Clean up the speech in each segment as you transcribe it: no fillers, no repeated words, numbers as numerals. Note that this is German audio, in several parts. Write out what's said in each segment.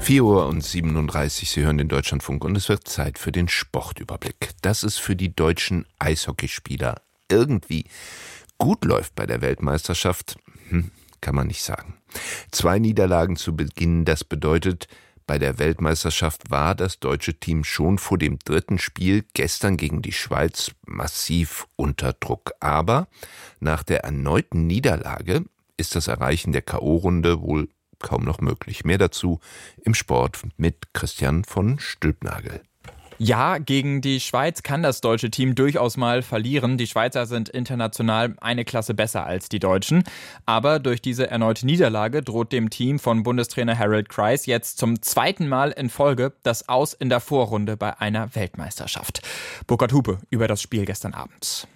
4:37 Uhr, Sie hören den Deutschlandfunk und es wird Zeit für den Sportüberblick. Dass es für die deutschen Eishockeyspieler irgendwie gut läuft bei der Weltmeisterschaft, kann man nicht sagen. 2 Niederlagen zu Beginn, das bedeutet, bei der Weltmeisterschaft war das deutsche Team schon vor dem 3. Spiel gestern gegen die Schweiz massiv unter Druck. Aber nach der erneuten Niederlage ist das Erreichen der K.O.-Runde wohl kaum noch möglich. Mehr dazu im Sport mit Christian von Stülpnagel. Ja, gegen die Schweiz kann das deutsche Team durchaus mal verlieren. Die Schweizer sind international eine Klasse besser als die Deutschen. Aber durch diese erneute Niederlage droht dem Team von Bundestrainer Harold Kreis jetzt zum 2. Mal in Folge das Aus in der Vorrunde bei einer Weltmeisterschaft. Burkhard Hupe über das Spiel gestern Abend.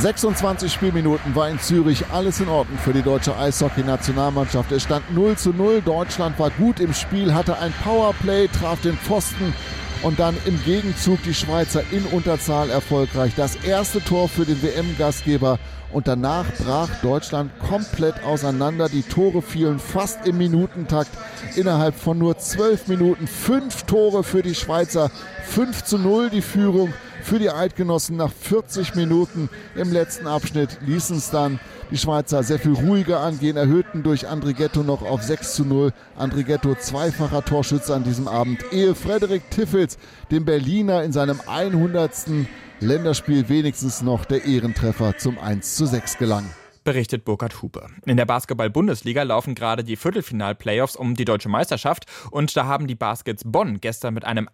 26 Spielminuten war in Zürich alles in Ordnung für die deutsche Eishockey-Nationalmannschaft. Es stand 0:0. Deutschland war gut im Spiel, hatte ein Powerplay, traf den Pfosten und dann im Gegenzug die Schweizer in Unterzahl erfolgreich. Das erste Tor für den WM-Gastgeber und danach brach Deutschland komplett auseinander. Die Tore fielen fast im Minutentakt. Innerhalb von nur 12 Minuten 5 Tore für die Schweizer, 5:0 die Führung. Für die Eidgenossen nach 40 Minuten im letzten Abschnitt ließen es dann die Schweizer sehr viel ruhiger angehen, erhöhten durch Andrighetto noch auf 6:0. Andrighetto zweifacher Torschütze an diesem Abend, ehe Frederik Tiffels dem Berliner in seinem 100. Länderspiel wenigstens noch der Ehrentreffer zum 1:6 gelang. Berichtet Burkhard Hupe. In der Basketball-Bundesliga laufen gerade die Viertelfinal-Playoffs um die deutsche Meisterschaft und da haben die Baskets Bonn gestern mit einem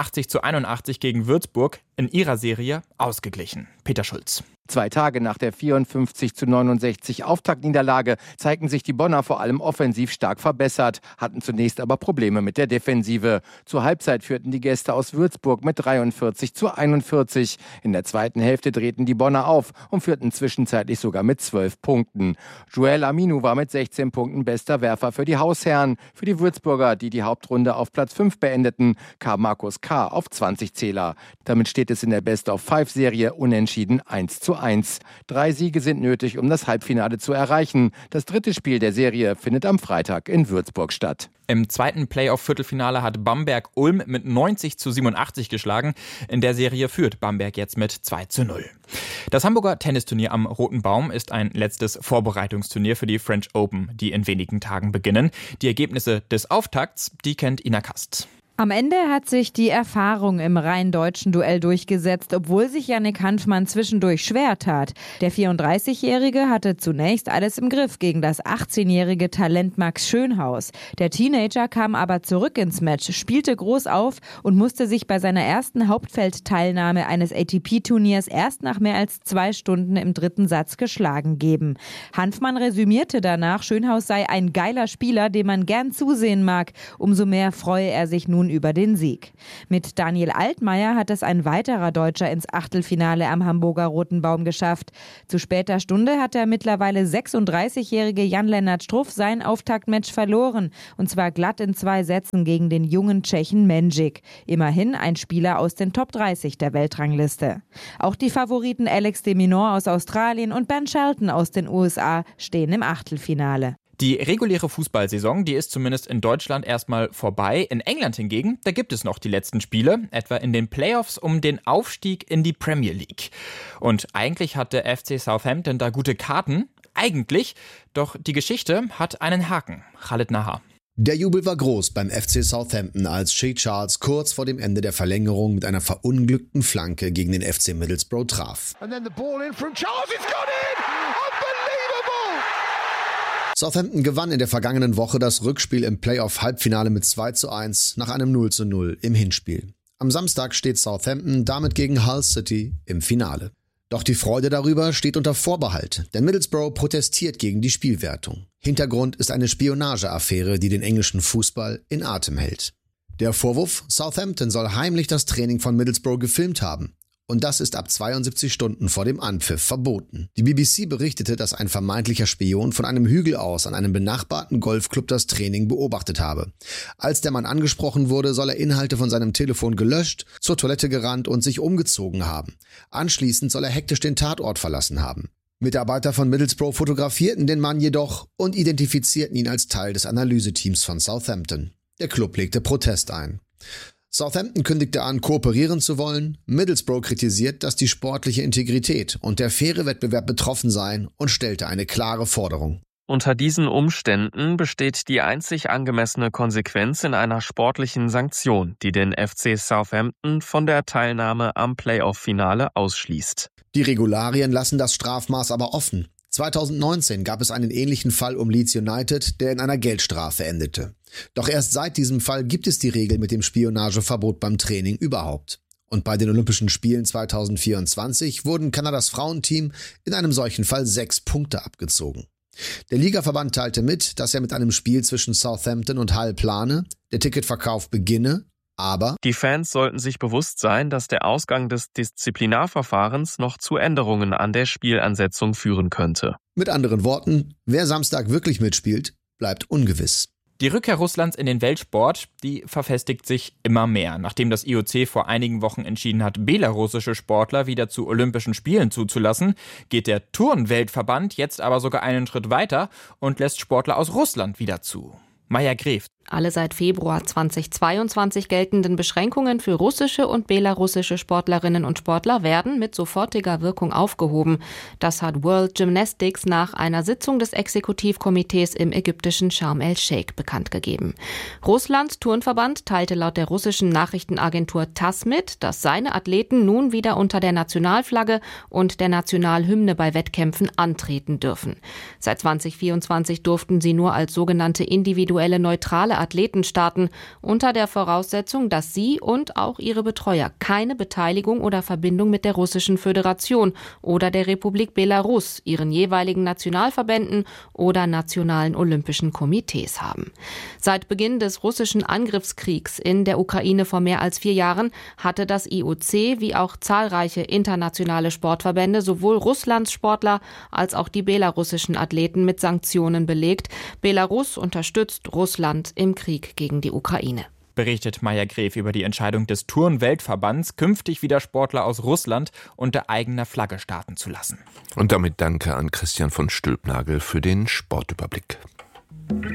88:81 gegen Würzburg in ihrer Serie ausgeglichen. Peter Schulz. 2 Tage nach der 54:69 Auftaktniederlage zeigten sich die Bonner vor allem offensiv stark verbessert, hatten zunächst aber Probleme mit der Defensive. Zur Halbzeit führten die Gäste aus Würzburg mit 43:41. In der zweiten Hälfte drehten die Bonner auf und führten zwischenzeitlich sogar mit 12 Punkten. Joel Aminu war mit 16 Punkten bester Werfer für die Hausherren. Für die Würzburger, die die Hauptrunde auf Platz 5 beendeten, kam Markus K. auf 20 Zähler. Damit steht es in der Best-of-5-Serie unentschieden 1:1. 3 Siege sind nötig, um das Halbfinale zu erreichen. Das 3. Spiel der Serie findet am Freitag in Würzburg statt. Im zweiten Playoff-Viertelfinale hat Bamberg Ulm mit 90:87 geschlagen. In der Serie führt Bamberg jetzt mit 2:0. Das Hamburger Tennisturnier am Roten Baum ist ein letztes Vorbereitungsturnier für die French Open, die in wenigen Tagen beginnen. Die Ergebnisse des Auftakts, die kennt Ina Kast. Am Ende hat sich die Erfahrung im rein deutschen Duell durchgesetzt, obwohl sich Yannick Hanfmann zwischendurch schwer tat. Der 34-Jährige hatte zunächst alles im Griff gegen das 18-jährige Talent Max Schönhaus. Der Teenager kam aber zurück ins Match, spielte groß auf und musste sich bei seiner ersten Hauptfeldteilnahme eines ATP-Turniers erst nach mehr als 2 Stunden im 3. Satz geschlagen geben. Hanfmann resümierte danach, Schönhaus sei ein geiler Spieler, dem man gern zusehen mag. Umso mehr freue er sich nun über den Sieg. Mit Daniel Altmaier hat es ein weiterer Deutscher ins Achtelfinale am Hamburger Roten Baum geschafft. Zu später Stunde hat der mittlerweile 36-jährige Jan-Lennart Struff sein Auftaktmatch verloren. Und zwar glatt in 2 Sätzen gegen den jungen Tschechen Mendžić. Immerhin ein Spieler aus den Top 30 der Weltrangliste. Auch die Favoriten Alex de Minaur aus Australien und Ben Shelton aus den USA stehen im Achtelfinale. Die reguläre Fußballsaison, die ist zumindest in Deutschland erstmal vorbei. In England hingegen, da gibt es noch die letzten Spiele, etwa in den Playoffs um den Aufstieg in die Premier League. Und eigentlich hat der FC Southampton da gute Karten. Eigentlich, doch die Geschichte hat einen Haken. Khalid Nahar. Der Jubel war groß beim FC Southampton, als Shea Charles kurz vor dem Ende der Verlängerung mit einer verunglückten Flanke gegen den FC Middlesbrough traf. Southampton gewann in der vergangenen Woche das Rückspiel im Playoff-Halbfinale mit 2:1 nach einem 0:0 im Hinspiel. Am Samstag steht Southampton damit gegen Hull City im Finale. Doch die Freude darüber steht unter Vorbehalt, denn Middlesbrough protestiert gegen die Spielwertung. Hintergrund ist eine Spionageaffäre, die den englischen Fußball in Atem hält. Der Vorwurf: Southampton soll heimlich das Training von Middlesbrough gefilmt haben. Und das ist ab 72 Stunden vor dem Anpfiff verboten. Die BBC berichtete, dass ein vermeintlicher Spion von einem Hügel aus an einem benachbarten Golfclub das Training beobachtet habe. Als der Mann angesprochen wurde, soll er Inhalte von seinem Telefon gelöscht, zur Toilette gerannt und sich umgezogen haben. Anschließend soll er hektisch den Tatort verlassen haben. Mitarbeiter von Middlesbrough fotografierten den Mann jedoch und identifizierten ihn als Teil des Analyseteams von Southampton. Der Klub legte Protest ein. Southampton kündigte an, kooperieren zu wollen. Middlesbrough kritisiert, dass die sportliche Integrität und der faire Wettbewerb betroffen seien und stellte eine klare Forderung. Unter diesen Umständen besteht die einzig angemessene Konsequenz in einer sportlichen Sanktion, die den FC Southampton von der Teilnahme am Playoff-Finale ausschließt. Die Regularien lassen das Strafmaß aber offen. 2019 gab es einen ähnlichen Fall um Leeds United, der in einer Geldstrafe endete. Doch erst seit diesem Fall gibt es die Regel mit dem Spionageverbot beim Training überhaupt. Und bei den Olympischen Spielen 2024 wurden Kanadas Frauenteam in einem solchen Fall 6 Punkte abgezogen. Der Ligaverband teilte mit, dass er mit einem Spiel zwischen Southampton und Hull plane, der Ticketverkauf beginne, aber die Fans sollten sich bewusst sein, dass der Ausgang des Disziplinarverfahrens noch zu Änderungen an der Spielansetzung führen könnte. Mit anderen Worten, wer Samstag wirklich mitspielt, bleibt ungewiss. Die Rückkehr Russlands in den Weltsport, die verfestigt sich immer mehr. Nachdem das IOC vor einigen Wochen entschieden hat, belarussische Sportler wieder zu Olympischen Spielen zuzulassen, geht der Turnweltverband jetzt aber sogar einen Schritt weiter und lässt Sportler aus Russland wieder zu. Maja Gref. Alle seit Februar 2022 geltenden Beschränkungen für russische und belarussische Sportlerinnen und Sportler werden mit sofortiger Wirkung aufgehoben. Das hat World Gymnastics nach einer Sitzung des Exekutivkomitees im ägyptischen Sharm el-Sheikh bekannt gegeben. Russlands Turnverband teilte laut der russischen Nachrichtenagentur TASS mit, dass seine Athleten nun wieder unter der Nationalflagge und der Nationalhymne bei Wettkämpfen antreten dürfen. Seit 2024 durften sie nur als sogenannte individuelle neutrale Athleten starten, unter der Voraussetzung, dass sie und auch ihre Betreuer keine Beteiligung oder Verbindung mit der Russischen Föderation oder der Republik Belarus, ihren jeweiligen Nationalverbänden oder nationalen Olympischen Komitees haben. Seit Beginn des russischen Angriffskriegs in der Ukraine vor mehr als 4 Jahren hatte das IOC wie auch zahlreiche internationale Sportverbände sowohl Russlands Sportler als auch die belarussischen Athleten mit Sanktionen belegt. Belarus unterstützt Russland im Krieg gegen die Ukraine. Berichtet Maja Gref über die Entscheidung des Turn-Weltverbands, künftig wieder Sportler aus Russland unter eigener Flagge starten zu lassen. Und damit danke an Christian von Stülpnagel für den Sportüberblick.